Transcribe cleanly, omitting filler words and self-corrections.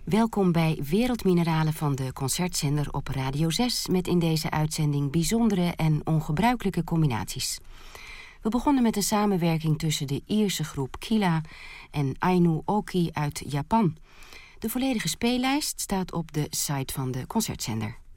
Welkom bij Wereldmineralen van de Concertzender op Radio 6... met in deze uitzending bijzondere en ongebruikelijke combinaties. We begonnen met een samenwerking tussen de Ierse groep Kila en Ainu Oki uit Japan. De volledige speellijst staat op de site van de Concertzender.